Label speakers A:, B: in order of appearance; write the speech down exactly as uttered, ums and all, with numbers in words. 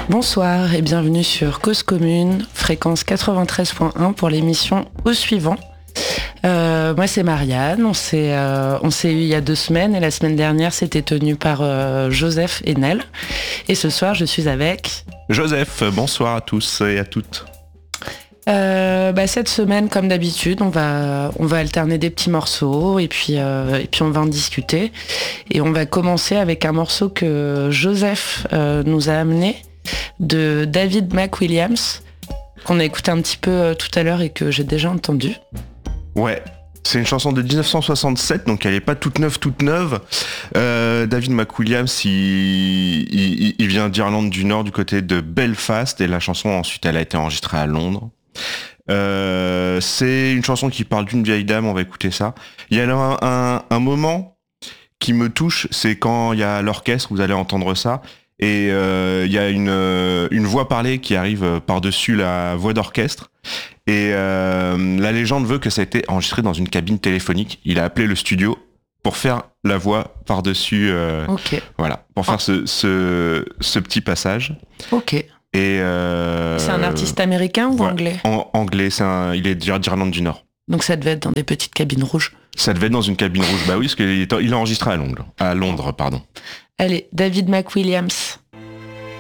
A: Bonsoir et bienvenue sur Cause Commune, fréquence quatre-vingt-treize point un pour l'émission Au Suivant. Euh, moi c'est Marianne, on s'est, euh, on s'est eu il y a deux semaines et la semaine dernière c'était tenu par euh, Joseph et Nel. Et ce soir je suis avec...
B: Joseph, bonsoir à tous et à toutes.
A: Euh, bah, cette semaine, comme d'habitude, on va, on va alterner des petits morceaux et puis, euh, et puis on va en discuter. Et on va commencer avec un morceau que Joseph euh, nous a amené de David McWilliams, qu'on a écouté un petit peu euh, tout à l'heure et que j'ai déjà entendu.
B: Ouais, c'est une chanson de dix-neuf cent soixante-sept, donc elle n'est pas toute neuve, toute neuve. Euh, David McWilliams, il, il, il vient d'Irlande du Nord, du côté de Belfast, et la chanson ensuite elle a été enregistrée à Londres. Euh, c'est une chanson qui parle d'une vieille dame, on va écouter ça. Il y a un, un, un moment qui me touche, c'est quand il y a l'orchestre, vous allez entendre ça, et euh, il y a une, une voix parlée qui arrive par-dessus la voix d'orchestre. Et euh, la légende veut que ça a été enregistré dans une cabine téléphonique. Il a appelé le studio pour faire la voix par-dessus. Euh,
A: ok.
B: Voilà, pour faire oh. ce, ce, ce petit passage.
A: Ok.
B: Et euh,
A: c'est un artiste américain ou
B: ouais,
A: anglais ?
B: en, Anglais, c'est un, il est d'Irlande du Nord.
A: Donc ça devait être dans des petites cabines rouges.
B: Ça devait être dans une cabine rouge, bah oui, parce qu'il est, il est enregistré à Londres. À Londres, pardon.
A: Allez, David McWilliams.